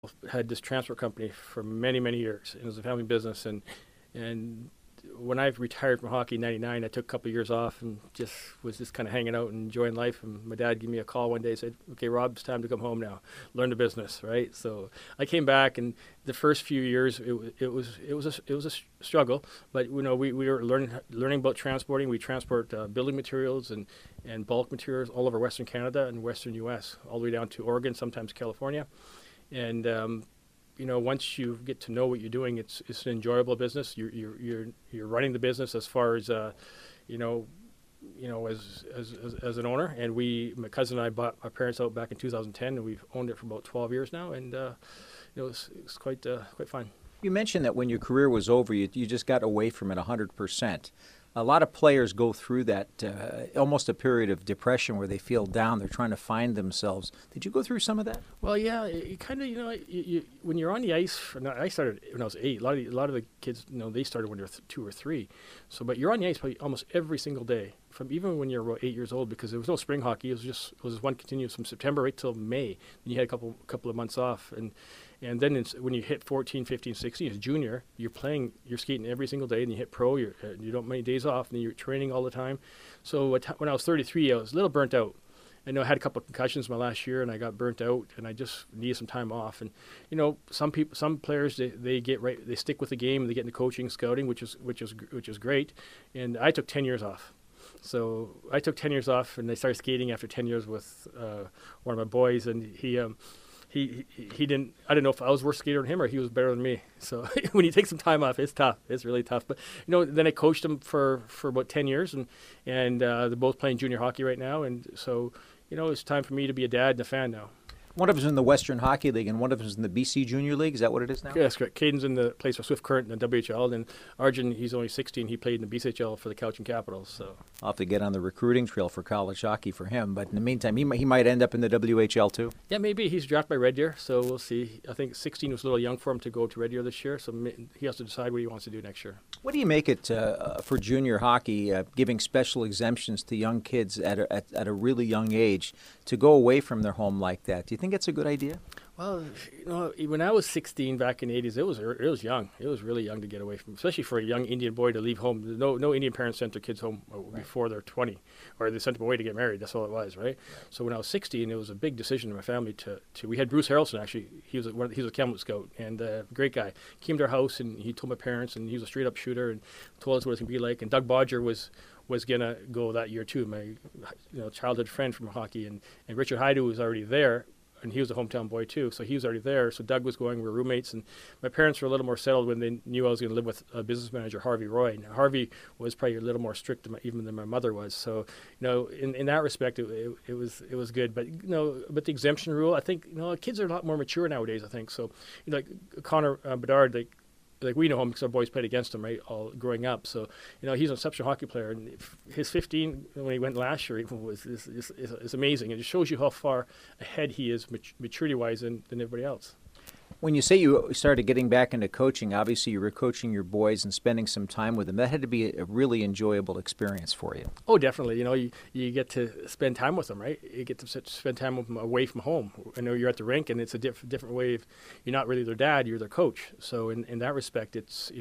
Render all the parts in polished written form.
had this transport company for many, many years. It was a family business, and when I retired from hockey in '99, I took a couple of years off and just was just kind of hanging out and enjoying life. And my dad gave me a call one day and said, "Okay, Rob, it's time to come home now. Learn the business, right?" So I came back, and the first few years it was a struggle. But we were learning about transporting. We transport building materials and bulk materials all over Western Canada and Western U.S. all the way down to Oregon, sometimes California, and once you get to know what you're doing, it's an enjoyable business. You're running the business as far as as an owner. And my cousin and I bought our parents out back in 2010, and we've owned it for about 12 years now. And it's quite fun. You mentioned that when your career was over, you just got away from it 100%. A lot of players go through that, almost a period of depression where they feel down. They're trying to find themselves. Did you go through some of that? Well, yeah, you kind of, when you're on the ice. I started when I was 8. A lot of the kids, they started when they're 2 or 3. So, but you're on the ice probably almost every single day, from even when you're about 8 years old, because there was no spring hockey. It was one continuous from September right till May. Then you had a couple of months off, and then when you hit 14, 15, 16, as junior, you're skating every single day, and you hit pro, you don't have many days off, and then you're training all the time. So when I was 33, I was a little burnt out. I know I had a couple of concussions my last year, and I got burnt out, and I just needed some time off. And some players they stick with the game, and they get into coaching, scouting, which is great. And I took 10 years off. So I took 10 years off, and I started skating after 10 years with one of my boys, and he didn't. I don't know if I was worse skater than him or he was better than me. So when you take some time off, it's tough. It's really tough. But then I coached him for about 10 years, and they're both playing junior hockey right now. And so it's time for me to be a dad and a fan now. One of them is in the Western Hockey League, and one of them is in the BC Junior League. Is that what it is now? Yeah, that's correct. Caden's in the place for Swift Current in the WHL, and Arjun, he's only 16. He played in the BCHL for the Cowichan Capitals. So I'll have to get on the recruiting trail for college hockey for him. But in the meantime, he might end up in the WHL too. Yeah, maybe. He's drafted by Red Deer, so we'll see. I think 16 was a little young for him to go to Red Deer this year, so he has to decide what he wants to do next year. What do you make it for junior hockey, giving special exemptions to young kids at a really young age to go away from their home like that? Do you think it's a good idea? Well, when I was 16 back in the 80s, it was young. It was really young to get away from, especially for a young Indian boy to leave home. No Indian parents sent their kids home before they're 20, or they sent them away to get married. That's all it was, right? So when I was 16, it was a big decision in my family to. We had Bruce Harrelson, actually. He was a Kamloops scout and a great guy. Came to our house and he told my parents, and he was a straight up shooter and told us what it was going to be like. And Doug Bodger was gonna go that year too, my childhood friend from hockey, and Richard Haidu was already there. And he was a hometown boy too, so he was already there. So Doug was going. We were roommates, and my parents were a little more settled when they knew I was going to live with a business manager, Harvey Roy. Now, Harvey was probably a little more strict even than my mother was. So in that respect, it was good. But but the exemption rule, I think kids are a lot more mature nowadays. I think so. Like Connor Bedard, like we know him because our boys played against him, right, all growing up. So, he's an exceptional hockey player. And his 15, when he went last year, is amazing. And it shows you how far ahead he is maturity-wise than everybody else. When you say you started getting back into coaching, obviously you were coaching your boys and spending some time with them. That had to be a really enjoyable experience for you. Oh, definitely. You get to spend time with them, right? You get to spend time with them away from home. I know you're at the rink, and it's a different way of, you're not really their dad, you're their coach. So in that respect, it's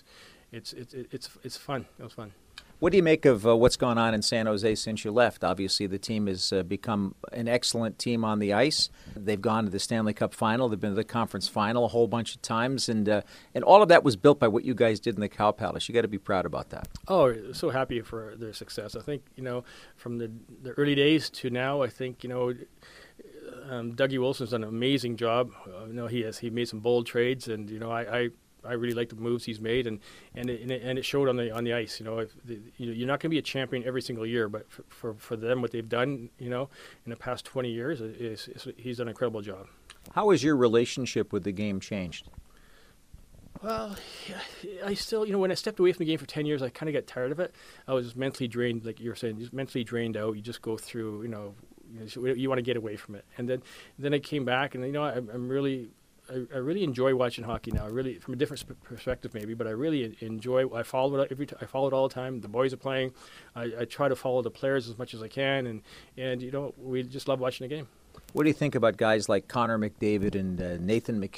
fun. It was fun. What do you make of what's gone on in San Jose since you left? Obviously, the team has become an excellent team on the ice. They've gone to the Stanley Cup final. They've been to the conference final a whole bunch of times. And all of that was built by what you guys did in the Cow Palace. You got to be proud about that. Oh, so happy for their success. I think, from the early days to now, I think, Dougie Wilson's done an amazing job. He made some bold trades, and, I really like the moves he's made, and it showed on the ice. You're not going to be a champion every single year, but for them, what they've done, in the past 20 years, he's done an incredible job. How has your relationship with the game changed? Well, I still, when I stepped away from the game for 10 years, I kind of got tired of it. I was just mentally drained, like you were saying, just mentally drained out. You just go through, you want to get away from it, and then I came back, and I really enjoy watching hockey now. I really, from a different perspective maybe, but I really enjoy. I follow it I follow it all the time. The boys are playing. I try to follow the players as much as I can, and we just love watching the game. What do you think about guys like Connor McDavid and Nathan